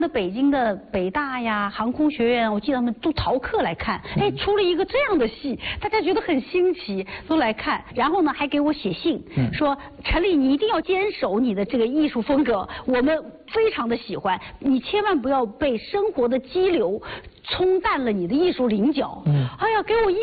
那北京的北大呀、航空学院，我记得他们都逃课来看，哎，出了一个这样的戏，大家觉得很新奇，都来看。然后呢，还给我写信，说陈丽，你一定要坚守你的这个艺术风格，我们非常的喜欢，你千万不要被生活的激流冲淡了你的艺术棱角。哎呀，给我